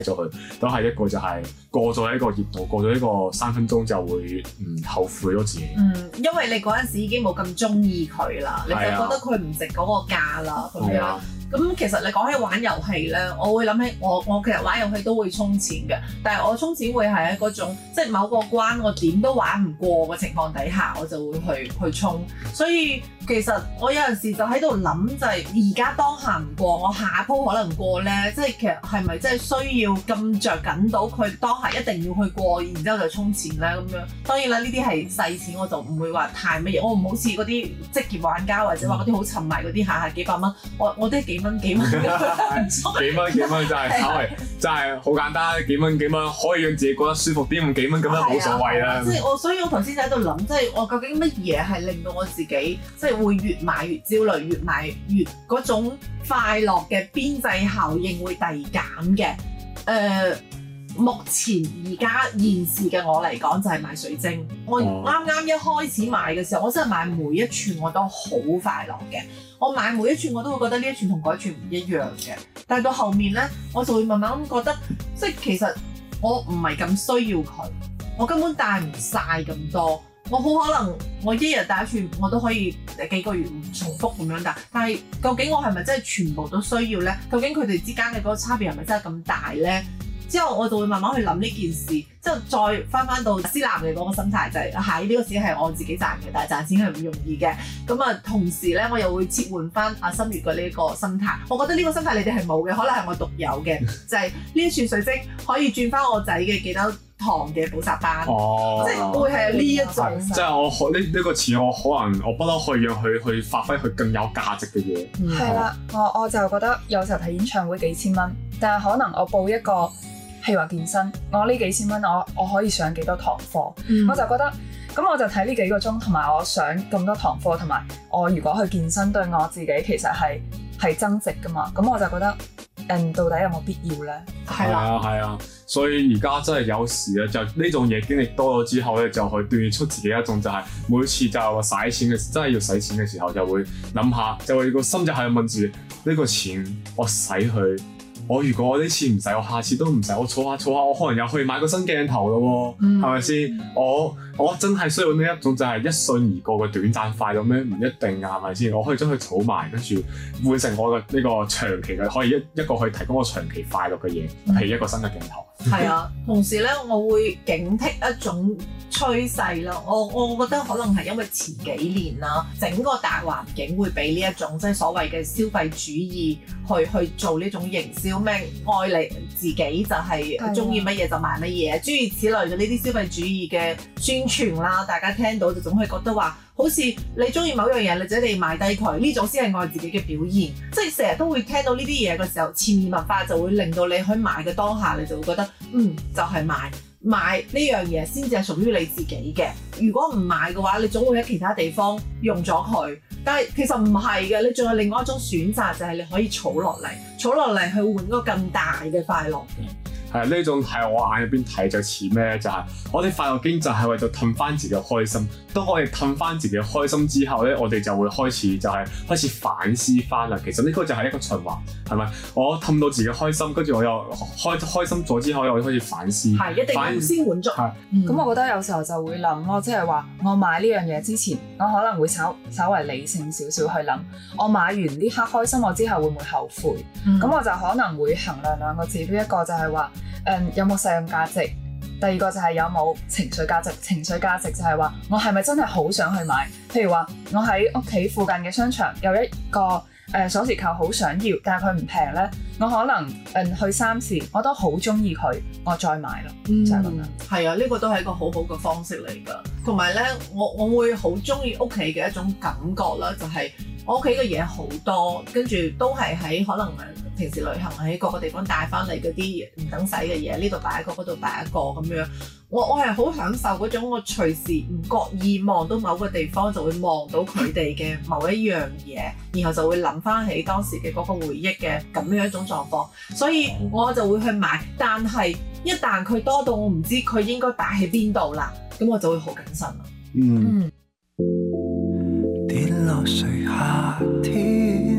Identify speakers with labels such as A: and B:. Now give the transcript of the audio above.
A: 咗佢，都係一個就係過咗一個熱度，過咗一個3分鐘就會後悔咗自己。
B: 因為你嗰陣時已經冇咁中意佢啦，你就覺得佢唔值嗰個價啦咁樣。咁其實你講起玩遊戲咧，我會諗起我其實玩遊戲都會充錢嘅，但係我充錢會係喺嗰種即係某個關我點都玩唔過嘅情況底下，我就會去充。所以其實我有陣時就喺度諗，就係而家當下唔過，我下鋪可能過咧，即係其實係咪真係需要咁着緊到佢當下一定要去過，然之後就充錢咧咁樣？當然啦，呢啲係細錢，我就唔會話太乜嘢，我唔好似嗰啲職業玩家或者話嗰啲好沉迷嗰啲下幾百蚊，我都係幾蚊幾蚊真係稍微真係好簡單，幾蚊可以讓自己覺得舒服啲，咁幾蚊咁樣冇所謂啦。即係所以我頭先就喺度諗，即係我究竟乜嘢係令到我自己即係會越買越焦慮，越買越嗰種快樂嘅邊際效應會遞減嘅。目前而家現時嘅我嚟講就係買水晶。我啱啱一開始買嘅時候，我真係買每一串我都好快樂嘅。我買每一串我都會覺得呢一串同嗰一串唔一樣嘅。但係到後面咧，我就會慢慢覺得，即係其實我唔係咁需要佢，我根本戴唔晒咁多。我好可能我一日戴一串，我都可以幾個月唔重複咁樣戴。但係究竟我係咪真係全部都需要咧？究竟佢哋之間嘅嗰個差別係咪真係咁大咧？之後我就會慢慢去諗呢件事，之後再翻到思南嘅嗰個心態就係喺呢個錢係我自己賺嘅，但係賺錢係唔容易嘅。咁啊，同時咧我又會切換翻阿心月嘅呢個心態。我覺得呢個心態你哋係冇嘅，可能係我獨有嘅，就係呢一串水晶可以轉翻我仔嘅幾多堂嘅補習班，即係會係呢一種。
A: 即係我呢個錢，我可能我不嬲可以讓佢去發揮佢更有價值嘅嘢。
C: 係啦，我就覺得有時候睇演唱會幾千蚊，但係可能我報一個。譬如話健身，我呢幾千蚊我可以上幾多堂課，我就覺得咁我就睇呢幾個鐘，同埋我上咁多堂課，同埋我如果去健身對我自己其實係增值噶嘛，咁我就覺得到底有冇必要咧？
A: 係啊，所以而家真係有時咧，就呢種嘢經歷多咗之後咧，就去鍛鍊出自己一種就係每次就係話使錢嘅，真係要使錢嘅時候，就會諗下，就會個心就係問住呢個錢我使佢。如果我呢次唔使，我下次都唔使，我儲下，我可能又去買個新鏡頭咯喎，係咪先？我真係需要呢一種就係一瞬而過嘅短暫快樂咩？唔一定啊，係咪先？我可以將佢儲埋，跟住換成我嘅呢個長期嘅，可以一個可以提供我長期快樂嘅嘢，譬如一個新嘅鏡頭。
B: 係啊，同時咧，我會警惕一種趨勢啦。我覺得可能係因為前幾年啦，整個大環境會俾呢一種即係所謂嘅消費主義去做呢種營銷，咩愛嚟自己就係中意乜嘢就買乜嘢，諸如此類嘅呢啲消費主義嘅宣傳啦，大家聽到就總係覺得話，好似你中意某樣嘢，你就一定要買低佢，呢種先係愛自己嘅表現。即係成日都會聽到呢啲嘢嘅時候，潛移默化就會令到你去買嘅當下，你就會覺得就係買呢樣嘢先至係屬於你自己嘅。如果唔買嘅話，你總會喺其他地方用咗佢。但係其實唔係嘅，你仲有另外一種選擇，就係你可以儲落嚟去換個更大嘅快樂嘅。
A: 係呢種喺我眼入邊睇就似咩？就係我哋快樂經濟係為咗氹翻自己開心。當我哋氹翻自己開心之後咧，我哋就會開始反思翻啦。其實呢個就係一個循環，係咪？我氹到自己開心，跟住我又開心咗之後，又開始反思。係一定要
B: 先滿足。
C: 咁我覺得有時候就會諗咯，即係話我買呢樣嘢之前，我可能會稍為理性少少去諗，我買完呢刻開心，我之後會唔會後悔？咁我就可能會衡量兩個指標，一個就係話有冇實用價值，第二個就係有冇情緒價值。情緒價值就係話我係咪真係好想去買？譬如話我喺屋企附近嘅商場有一個鎖匙扣好想要，但係佢唔平咧，我可能去3次我都好中意佢，我再買咯，就係咁樣。
B: 係啊，呢個都係一個好好嘅方式嚟㗎。同埋咧，我會好中意屋企嘅一種感覺啦，就係我屋企嘅嘢好多，跟住都係喺可能平時旅行喺各個地方帶翻嚟嗰啲唔等使嘅嘢，呢度擺一個，嗰度擺一個咁樣。我係好享受嗰種我隨時唔覺意望到某個地方就會望到佢哋嘅某一樣嘢，然後就會諗翻起當時嘅嗰個回憶嘅咁樣一種狀況，所以我就會去買。但係一旦佢多到我唔知佢應該擺喺邊度啦，咁我就會好謹慎啦。
D: 跌落誰夏天